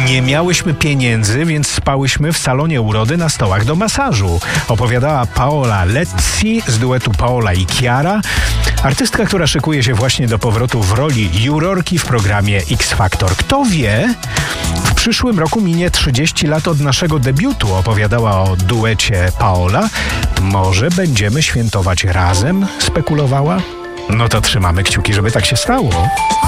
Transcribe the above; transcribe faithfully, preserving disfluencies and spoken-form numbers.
Nie miałyśmy pieniędzy, więc spałyśmy w salonie urody na stołach do masażu. Opowiadała Paola Lezzi z duetu Paola i Chiara, artystka, która szykuje się właśnie do powrotu w roli jurorki w programie X Factor. Kto wie, w przyszłym roku minie trzydzieści lat od naszego debiutu, opowiadała o duecie Paola. Może będziemy świętować razem, spekulowała? No to trzymamy kciuki, żeby tak się stało.